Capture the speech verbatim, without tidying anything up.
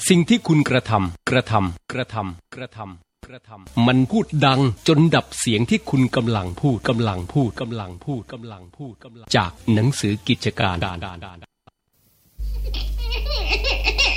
สิ่งที่คุณกระทำกระทำกระทำกระทำกระทำมันพูดดังจนดับเสียงที่คุณกำลังพูดกำลังพูดกำลังพูดกำลังพูดกำลังจากหนังสือกิจการ